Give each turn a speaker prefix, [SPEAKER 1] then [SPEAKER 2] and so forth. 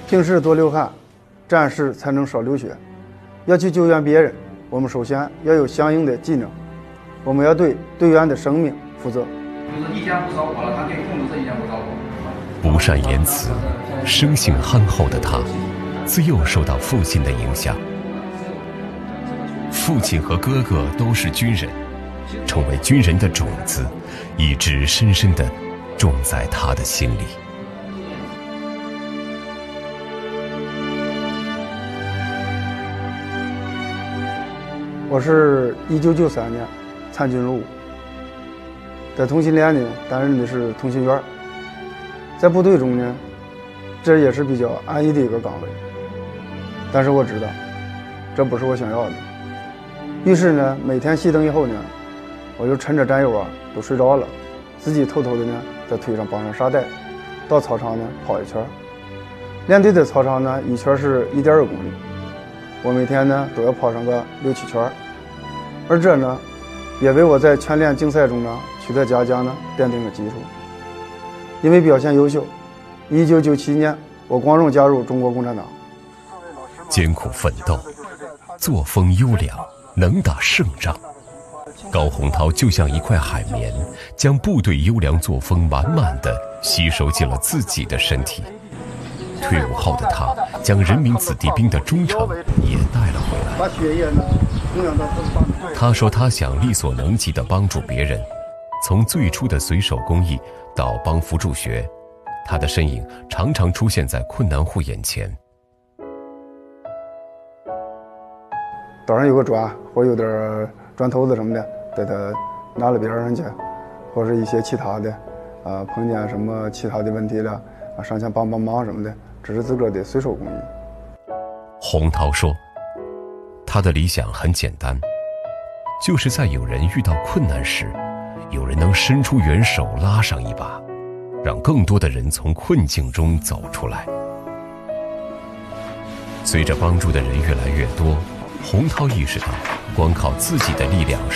[SPEAKER 1] 平时多流汗，战士才能少流血。要去救援别人，我们首先要有相应的技能，我们要对队员的生命负责。
[SPEAKER 2] 就是一天不着火了，他可以控制这一天不着火。
[SPEAKER 3] 不善言辞，生性憨厚的他，自幼受到父亲的影响。父亲和哥哥都是军人，成为军人的种子，一直深深地种在他的心里。
[SPEAKER 1] 我是1993年参军入伍，在通信连呢担任的是通信员，在部队中呢，这也是比较安逸的一个岗位，但是我知道这不是我想要的，于是呢，每天熄灯以后呢，我就趁着战友都睡着了，自己偷偷的呢在腿上绑上沙袋，到操场呢跑一圈。连队的操场呢一圈是1.2公里，我每天呢都要跑上个6、7圈，而这呢也为我在全连竞赛中呢取得嘉奖呢奠定了基础。因为表现优秀，1997年我光荣加入中国共产党。
[SPEAKER 3] 艰苦奋斗，作风优良，能打胜仗。高洪涛就像一块海绵，将部队优良作风满满地吸收进了自己的身体。退伍后的他，将人民子弟兵的忠诚也带了回来。
[SPEAKER 1] 把血液呢供养到
[SPEAKER 3] 他说他想力所能及地帮助别人，从最初的随手公益到帮扶助学，他的身影常常出现在困难户眼前。
[SPEAKER 1] 岛上有个砖或有点砖头子什么的，带他拿了边上去，或是一些其他的碰见什么其他的问题了上前帮帮忙什么的，这是自个儿的随手公益。
[SPEAKER 3] 洪涛说他的理想很简单，就是在有人遇到困难时，有人能伸出援手拉上一把，让更多的人从困境中走出来。随着帮助的人越来越多，洪涛意识到光靠自己的力量